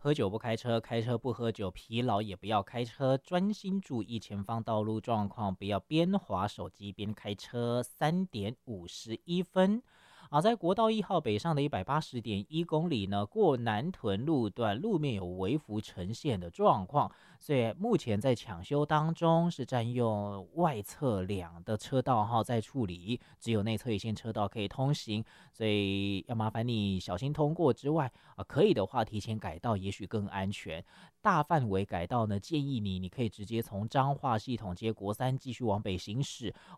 喝酒不开车，开车不喝酒，疲劳也不要开车，专心注意前方道路状况，不要边滑手机边开车。3:51。在国道1号北上的180.1公里呢，过南屯路段，路面有微幅呈现的状况，所以目前在抢修当中，是占用外侧2的车道哈，在处理，只有内侧一线车道可以通行，所以要麻烦你小心通过之外，可以的话提前改道，也许更安全。大范围改道呢，建议你可以直接从彰化系统接国3继续往北行驶，